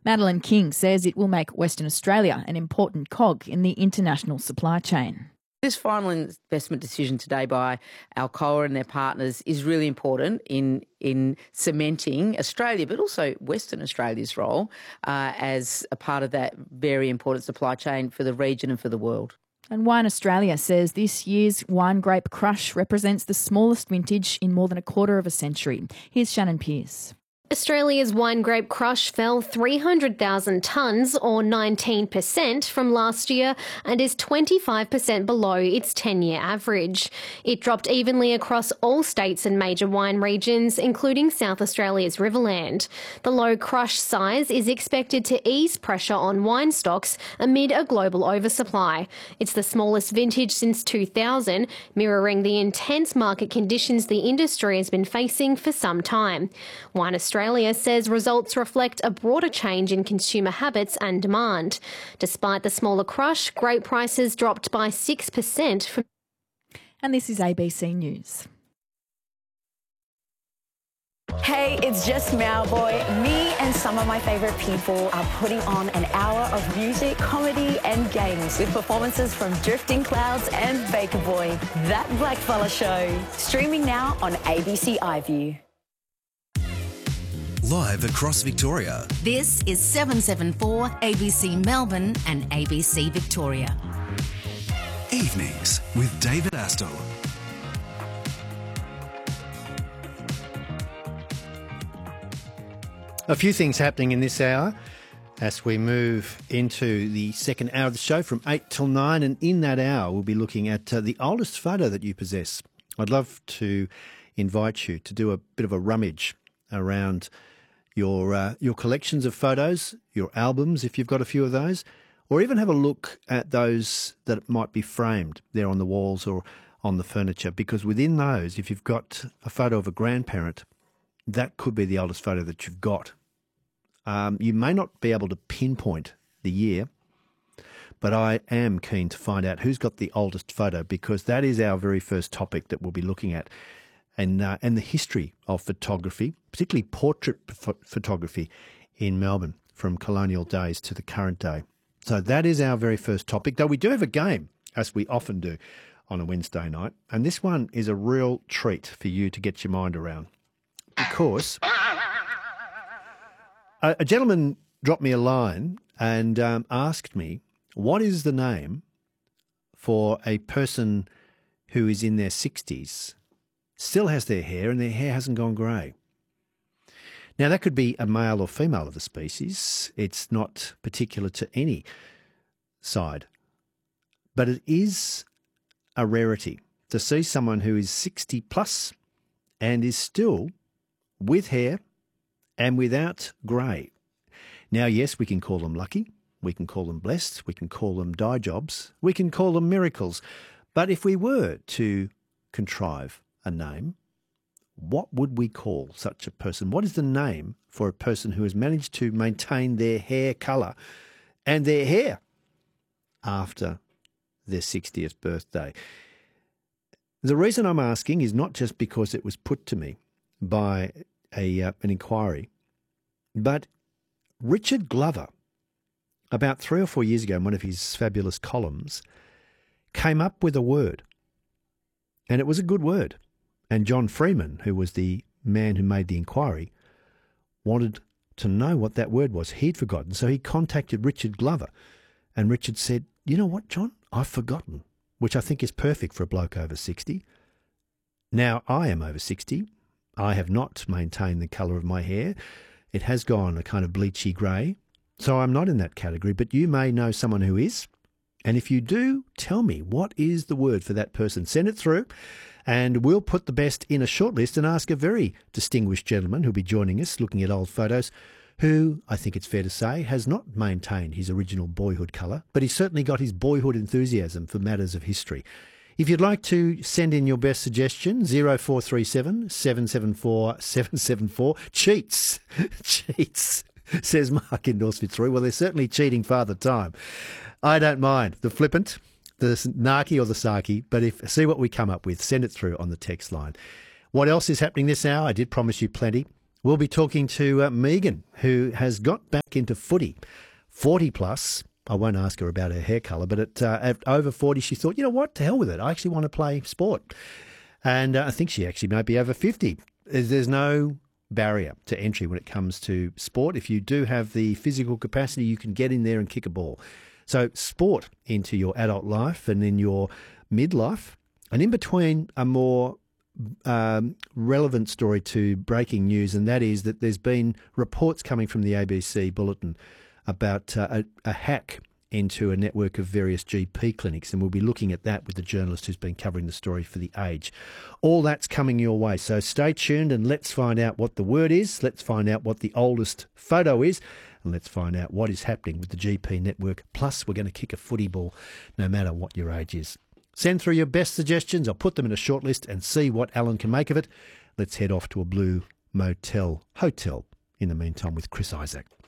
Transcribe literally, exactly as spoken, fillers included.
Madeline King says it will make Western Australia an important cog in the international supply chain. This final investment decision today by Alcoa and their partners is really important in in cementing Australia, but also Western Australia's role uh, as a part of that very important supply chain for the region and for the world. And Wine Australia says this year's Wine Grape Crush represents the smallest vintage in more than a quarter of a century. Here's Shannon Pearce. Australia's Wine Grape Crush fell three hundred thousand tonnes, or nineteen percent, from last year and is twenty-five percent below its ten-year average. It dropped evenly across all states and major wine regions, including South Australia's Riverland. The low crush size is expected to ease pressure on wine stocks amid a global oversupply. It's the smallest vintage since two thousand, mirroring the intense market conditions the industry has been facing for some time. Wine Australia Australia says results reflect a broader change in consumer habits and demand. Despite the smaller crush, grape prices dropped by six percent. From and this is A B C News. Hey, it's just Mauboy. Me and some of my favourite people are putting on an hour of music, comedy and games with performances from Drifting Clouds and Baker Boy. That Blackfella Show. Streaming now on A B C iView. Live across Victoria. This is seven seven four A B C Melbourne and A B C Victoria. Evenings with David Astle. A few things happening in this hour as we move into the second hour of the show from eight till nine, and in that hour we'll be looking at uh, the oldest photo that you possess. I'd love to invite you to do a bit of a rummage around your uh, your collections of photos, your albums if you've got a few of those, or even have a look at those that might be framed there on the walls or on the furniture, because within those, if you've got a photo of a grandparent, that could be the oldest photo that you've got. Um, you may not be able to pinpoint the year, but I am keen to find out who's got the oldest photo, because that is our very first topic that we'll be looking at. And, uh, and the history of photography, particularly portrait ph- photography in Melbourne from colonial days to the current day. So that is our very first topic, though we do have a game, as we often do on a Wednesday night. And this one is a real treat for you to get your mind around, because a, a gentleman dropped me a line and um, asked me, what is the name for a person who is in their sixties, still has their hair and their hair hasn't gone grey? Now, that could be a male or female of the species. It's not particular to any side. But it is a rarity to see someone who is sixty plus and is still with hair and without grey. Now, yes, we can call them lucky. We can call them blessed. We can call them dye jobs. We can call them miracles. But if we were to contrive a name, what would we call such a person? What is the name for a person who has managed to maintain their hair colour and their hair after their sixtieth birthday? The reason I'm asking is not just because it was put to me by a uh, an inquiry, but Richard Glover, about three or four years ago in one of his fabulous columns, came up with a word, and it was a good word. And John Freeman, who was the man who made the inquiry, wanted to know what that word was. He'd forgotten, so he contacted Richard Glover. And Richard said, you know what, John, I've forgotten, which I think is perfect for a bloke over sixty. Now, I am over sixty. I have not maintained the colour of my hair. It has gone a kind of bleachy grey, so I'm not in that category, but you may know someone who is. And if you do, tell me, what is the word for that person? Send it through. And we'll put the best in a shortlist and ask a very distinguished gentleman who'll be joining us looking at old photos, who, I think it's fair to say, has not maintained his original boyhood colour, but he's certainly got his boyhood enthusiasm for matters of history. If you'd like to send in your best suggestion, zero four three seven, seven seven four, seven seven four. Cheats. Cheats, says Mark in North Fitzroy. Well, they're certainly cheating Father Time. I don't mind the flippant, the narky or the sarky, but if see what we come up with, send it through on the text line. What else is happening this hour? I did promise you plenty. We'll be talking to uh, Megan, who has got back into footy, forty plus. I won't ask her about her hair colour, but at, uh, at over forty, she thought, you know what, to hell with it. I actually want to play sport. And uh, I think she actually might be over fifty. There's, there's no barrier to entry when it comes to sport. If you do have the physical capacity, you can get in there and kick a ball. So sport into your adult life and in your midlife, and in between a more um, relevant story to breaking news, and that is that there's been reports coming from the A B C Bulletin about uh, a, a hack into a network of various G P clinics, and we'll be looking at that with the journalist who's been covering the story for The Age. All that's coming your way, so stay tuned and let's find out what the word is, let's find out what the oldest photo is, and let's find out what is happening with the G P network. Plus, we're going to kick a footy ball no matter what your age is. Send through your best suggestions. I'll put them in a shortlist and see what Alan can make of it. Let's head off to a Blue Motel Hotel in the meantime with Chris Isaac.